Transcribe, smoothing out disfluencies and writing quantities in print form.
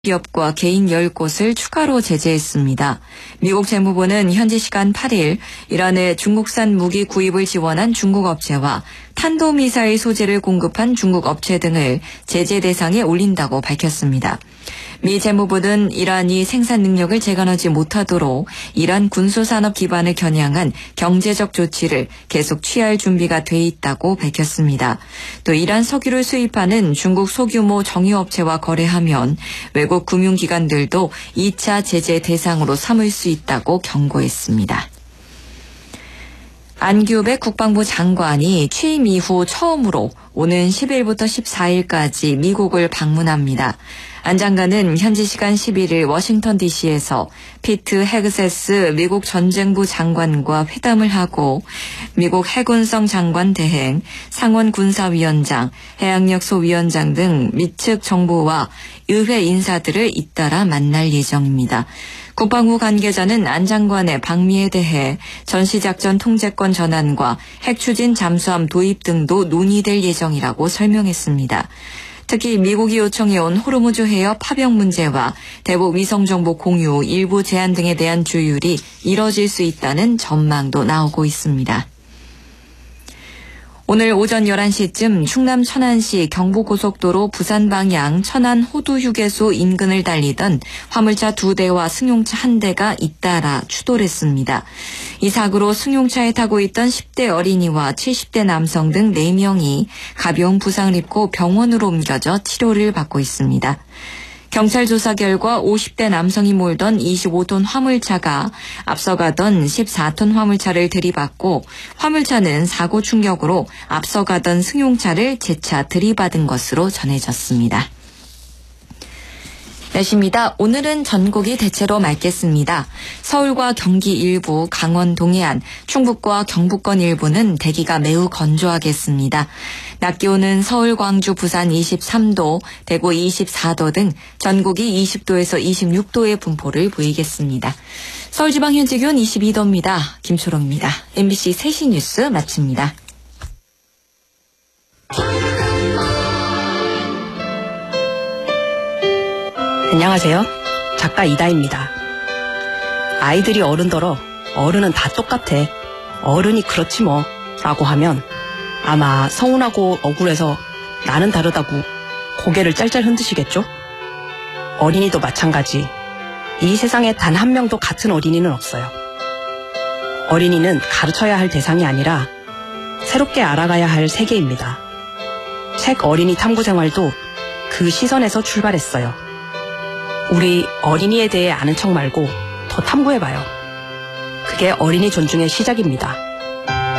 기업과 개인 10곳을 추가로 제재했습니다. 미국 재무부는 현지 시간 8일 이란의 중국산 무기 구입을 지원한 중국 업체와 탄도미사일 소재를 공급한 중국 업체 등을 제재 대상에 올린다고 밝혔습니다. 미 재무부는 이란이 생산 능력을 재건하지 못하도록 이란 군수산업 기반을 겨냥한 경제적 조치를 계속 취할 준비가 돼 있다고 밝혔습니다. 또 이란 석유를 수입하는 중국 소규모 정유업체와 거래하면 외국 금융기관들도 2차 제재 대상으로 삼을 수 있다고 경고했습니다. 안규백 국방부 장관이 취임 이후 처음으로 오는 10일부터 14일까지 미국을 방문합니다. 안 장관은 현지 시간 11일 워싱턴 DC에서 피트 헤그세스 미국 전쟁부 장관과 회담을 하고 미국 해군성 장관 대행, 상원 군사위원장, 해양력 소위원장 등 미측 정부와 의회 인사들을 잇따라 만날 예정입니다. 국방부 관계자는 안 장관의 방미에 대해 전시작전 통제권 전환과 핵추진 잠수함 도입 등도 논의될 예정이라고 설명했습니다. 특히 미국이 요청해온 호르무즈 해협 파병 문제와 대북 위성정보 공유 일부 제한 등에 대한 조율이 이뤄질 수 있다는 전망도 나오고 있습니다. 오늘 오전 11시쯤 충남 천안시 경부고속도로 부산 방향 천안 호두휴게소 인근을 달리던 화물차 2대와 승용차 1대가 잇따라 추돌했습니다. 이 사고로 승용차에 타고 있던 10대 어린이와 70대 남성 등 4명이 가벼운 부상을 입고 병원으로 옮겨져 치료를 받고 있습니다. 경찰 조사 결과 50대 남성이 몰던 25톤 화물차가 앞서가던 14톤 화물차를 들이받고 화물차는 사고 충격으로 앞서가던 승용차를 재차 들이받은 것으로 전해졌습니다. 날씨입니다. 오늘은 전국이 대체로 맑겠습니다. 서울과 경기 일부, 강원 동해안, 충북과 경북권 일부는 대기가 매우 건조하겠습니다. 낮 기온은 서울, 광주, 부산 23도, 대구 24도 등 전국이 20도에서 26도의 분포를 보이겠습니다. 서울지방 현재 기온 22도입니다. 김초롱입니다. MBC 3시 뉴스 마칩니다. 안녕하세요. 작가 이다입니다. 아이들이 어른더러 어른은 다 똑같아. 어른이 그렇지 뭐 라고 하면 아마 서운하고 억울해서 나는 다르다고 고개를 짤짤 흔드시겠죠? 어린이도 마찬가지. 이 세상에 단 한 명도 같은 어린이는 없어요. 어린이는 가르쳐야 할 대상이 아니라 새롭게 알아가야 할 세계입니다. 책 어린이 탐구 생활도 그 시선에서 출발했어요. 우리 어린이에 대해 아는 척 말고 더 탐구해봐요. 그게 어린이 존중의 시작입니다.